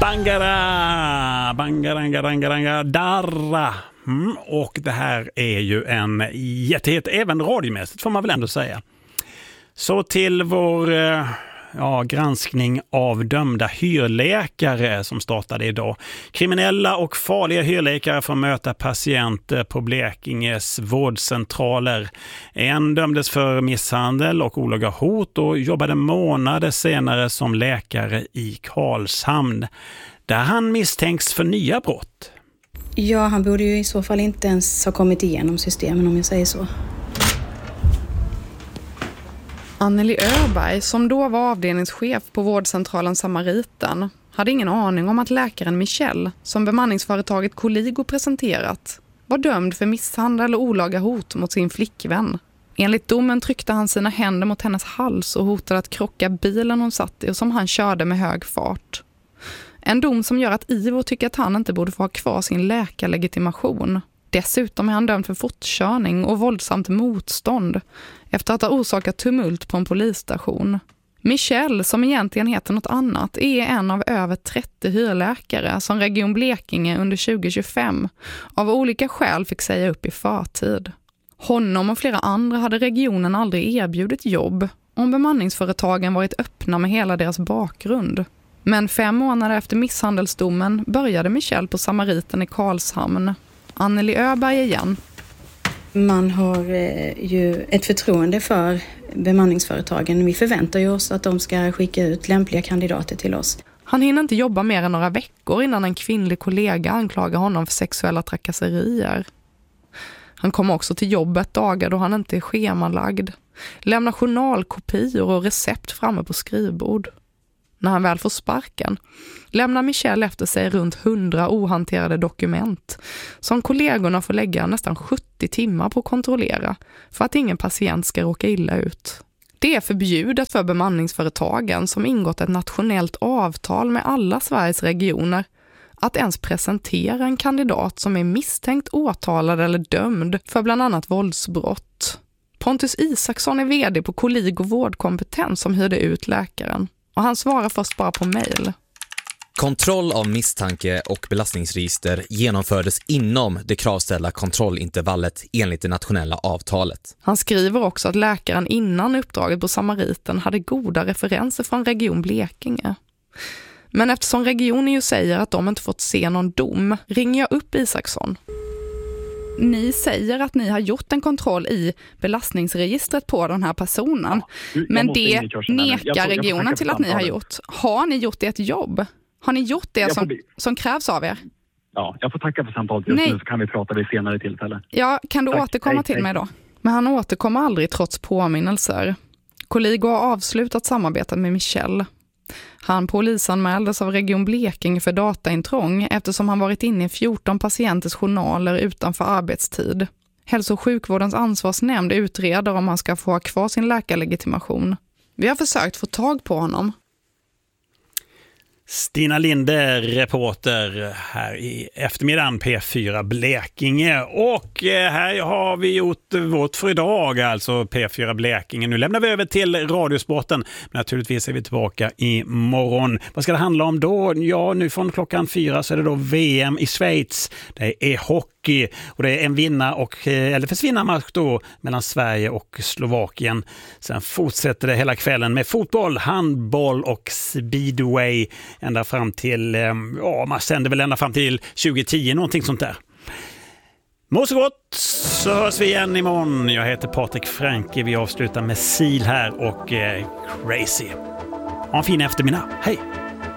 Bangara, bangarangarangaranga, darra. Och det här är ju en jättehet, även radiomässigt får man väl ändå säga. Så till vår granskning av dömda hyrläkare som startade idag. Kriminella och farliga hyrläkare får möta patienter på Blekinges vårdcentraler. En dömdes för misshandel och olaga hot och jobbade månader senare som läkare i Karlshamn, där han misstänks för nya brott. Ja, han borde ju i så fall inte ens ha kommit igenom systemen, om jag säger så. Anneli Öberg, som då var avdelningschef på vårdcentralen Samariten, hade ingen aning om att läkaren Michel, som bemanningsföretaget Coligo presenterat, var dömd för misshandel och olaga hot mot sin flickvän. Enligt domen tryckte han sina händer mot hennes hals och hotade att krocka bilen hon satt i och som han körde med hög fart. En dom som gör att Ivo tycker att han inte borde få ha kvar sin läkarlegitimation. Dessutom är han dömd för fortkörning och våldsamt motstånd efter att ha orsakat tumult på en polisstation. Michel, som egentligen heter något annat, är en av över 30 hyrläkare som Region Blekinge under 2025 av olika skäl fick säga upp i förtid. Honom och flera andra hade regionen aldrig erbjudit jobb om bemanningsföretagen varit öppna med hela deras bakgrund. Men 5 månader efter misshandelsdomen började Michel på Samariten i Karlshamn. Anneli Öberg igen. Man har ju ett förtroende för bemanningsföretagen. Vi förväntar ju oss att de ska skicka ut lämpliga kandidater till oss. Han hinner inte jobba mer än några veckor innan en kvinnlig kollega anklagar honom för sexuella trakasserier. Han kommer också till jobbet dagar då han inte är schemalagd. Lämnar journalkopior och recept framme på skrivbord. När han väl får sparken lämnar Michel efter sig runt 100 ohanterade dokument som kollegorna får lägga nästan 70 timmar på att kontrollera för att ingen patient ska råka illa ut. Det är förbjudet för bemanningsföretagen som ingått ett nationellt avtal med alla Sveriges regioner att ens presentera en kandidat som är misstänkt, åtalad eller dömd för bland annat våldsbrott. Pontus Isaksson är vd på Coligo Vårdkompetens som hyrde ut läkaren. Och han svarar först bara på mejl. Kontroll av misstanke och belastningsregister genomfördes inom det kravställda kontrollintervallet enligt det nationella avtalet. Han skriver också att läkaren innan uppdraget på Samariten hade goda referenser från Region Blekinge. Men eftersom regionen ju säger att de inte fått se någon dom ringer jag upp Isaksson. Ni säger att ni har gjort en kontroll i belastningsregistret på den här personen. Ja, men det nekar regionen till att ni har gjort. Har ni gjort ert jobb? Har ni gjort det som krävs av er? Ja, jag får tacka för samtalet just nu så kan vi prata vid senare tillfälle. Ja, kan du återkomma till mig då? Men han återkommer aldrig trots påminnelser. Coligo har avslutat samarbetet med Michel. Han polisanmäldes av Region Blekinge för dataintrång eftersom han varit inne i 14 patienters journaler utanför arbetstid. Hälso- och sjukvårdens ansvarsnämnd utreder om han ska få ha kvar sin läkarlegitimation. Vi har försökt få tag på honom. Stina Linde, reporter här i eftermiddagen P4 Blekinge. Och här har vi gjort vårt för idag, alltså P4 Blekinge. Nu lämnar vi över till Radiosporten. Naturligtvis är vi tillbaka imorgon. Vad ska det handla om då? Ja, nu från klockan 4 så är det då VM i Schweiz. Det är hockey och det är en försvinnarmatch då mellan Sverige och Slovakien. Sen fortsätter det hela kvällen med fotboll, handboll och speedway ända fram till, man sänder väl ända fram till 2010, någonting sånt där. Må så gott, så hörs vi igen imorgon. Jag heter Patrik Franke, vi avslutar med Seal här och Crazy. Ha en fin eftermiddag, hej!